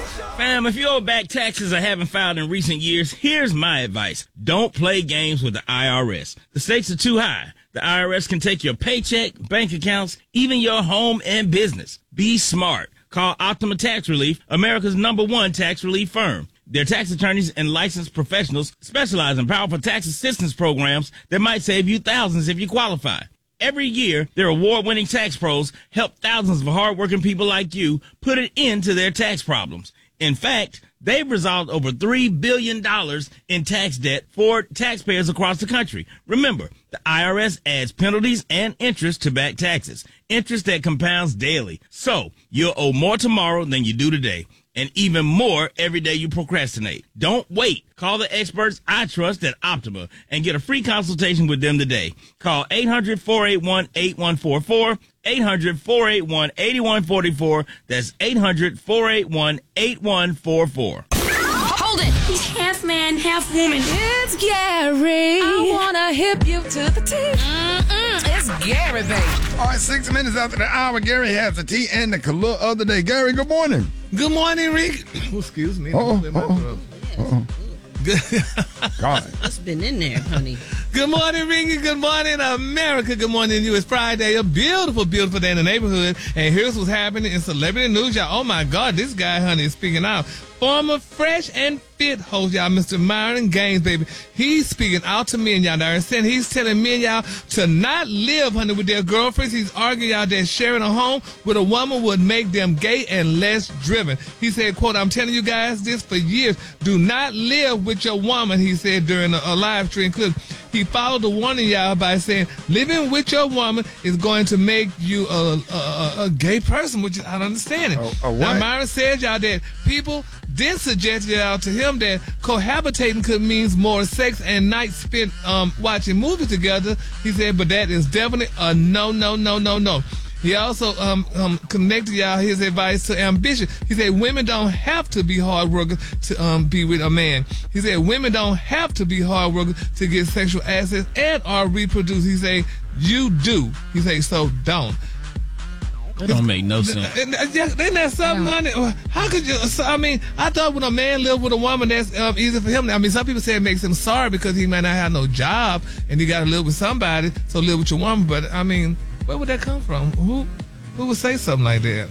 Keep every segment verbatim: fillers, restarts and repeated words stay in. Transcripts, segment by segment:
Fam, if you owe back taxes or haven't filed in recent years, here's my advice. Don't play games with the I R S. The stakes are too high. The I R S can take your paycheck, bank accounts, even your home and business. Be smart. Call Optima Tax Relief, America's number one tax relief firm. Their tax attorneys and licensed professionals specialize in powerful tax assistance programs that might save you thousands if you qualify. Every year, their award-winning tax pros help thousands of hardworking people like you put an end to their tax problems. In fact, they've resolved over three billion dollars in tax debt for taxpayers across the country. Remember, the I R S adds penalties and interest to back taxes, interest that compounds daily. So you'll owe more tomorrow than you do today, and even more every day you procrastinate. Don't wait. Call the experts I trust at Optima and get a free consultation with them today. Call eight hundred, four eight one, eight one four four, eight hundred, four eight one, eight one four four. That's eight hundred, four eight one, eight one four four. Hold it! He's half man, half woman. It's Gary. I wanna hip you to the T. Mm-mm, it's Gary, baby. All right, six minutes after the hour, Gary has the tea and the color of the day. Gary, good morning. Good morning, Rick. Oh, excuse me. Uh-oh, Clear my uh-oh, throat. uh-oh. Good. God. What's been in there, honey? Good morning, Ricky. Good morning, America. Good morning, you. It's Friday. A beautiful, beautiful day in the neighborhood. And here's what's happening in celebrity news, y'all. Oh, my God. This guy, honey, is speaking out. Former Fresh and Fit host, y'all, Mister Myron Gaines, baby. He's speaking out to men, y'all. Now, saying he's telling men, y'all, to not live, honey, with their girlfriends. He's arguing, y'all, that sharing a home with a woman would make them gay and less driven. He said, quote, I'm telling you guys this for years. Do not live with your woman, he said during a, a live stream clip. He followed the warning, y'all, by saying living with your woman is going to make you a, a, a, a gay person, which I don't understand it. A, a what? Now, Myron said, y'all, that people then suggested y'all to him that cohabitating could mean more sex and nights spent um, watching movies together. He said, but that is definitely a no, no, no, no, no. He also um, um, connected y'all his advice to ambition. He said women don't have to be hard workers to um, be with a man. He said women don't have to be hard workers to get sexual access and or reproduce. He said you do. He said so don't. That don't make no sense. Isn't that something, honey? How could you? I mean, I thought when a man lives with a woman, that's um, easy for him. I mean, some people say it makes him sorry because he might not have no job and he got to live with somebody, so live with your woman. But I mean, where would that come from? Who who would say something like that?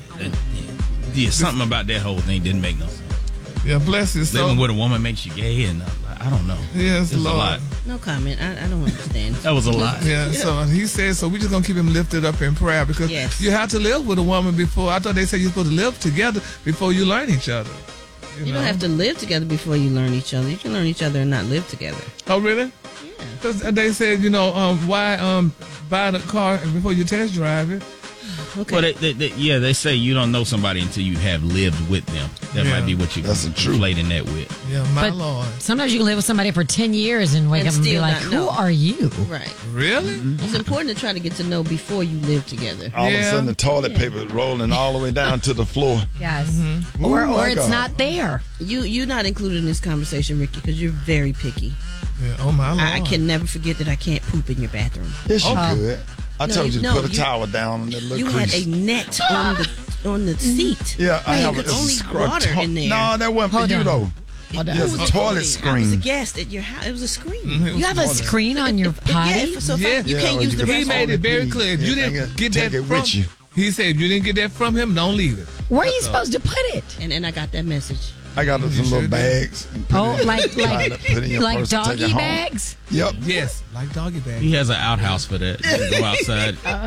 Yeah, something about that whole thing didn't make no sense. Yeah, bless you. Living with a woman makes you gay, and uh, I don't know. Yeah, it's, it's a Lord. lot. No comment. I, I don't understand. That was a lot. Yeah, Yeah. so he said, so we're just going to keep him lifted up in prayer because Yes. you have to live with a woman before. I thought they said you're supposed to live together before you learn each other. You, You know? don't have to live together before you learn each other. You can learn each other and not live together. Oh, really? Yeah. Because they said, you know, um, why um, buy the car before you test drive it? Okay. Well, they, they, they, yeah, they say you don't know somebody until you have lived with them. That Yeah. might be what you're That's the truth. conflating that with. Yeah, my But Lord. sometimes you can live with somebody for ten years and wake And up and be still like, not who know. are you? Right. Really? It's important to try to get to know before you live together. All of a Yeah. sudden, the toilet paper is rolling all the way down to the floor. Yes. Mm-hmm. Or, Oh, my or it's God. not there. You you're not included in this conversation, Ricky, because you're very picky. Yeah. Oh, my Lord. I, I can never forget that I can't poop in your bathroom. Yes, you Oh. could. I No, told you- you to no, put a you- towel down on that little You crease. had a net on the on the seat. Yeah, I Where have you a could only scrub- water in there. No, that wasn't Hold for you, on. though. Hold on. Yes, It a was toilet I was a screen. guest at your house. It was a screen. Mhm. You have a screen on your potty? Yeah, so if I- Yeah. you Yeah, can't or use you the could- He restroom. made it very clear. If you Yeah, didn't take get it that from with you. He said, if you didn't get that from him, don't leave it. Where are you supposed to put it? And and I got that message. I got some sure little did. bags. and put Oh, it in- like like put it in your like purse and take it doggy home. bags? Yep. Yes, like doggy bag. He has an outhouse for that. You can go outside.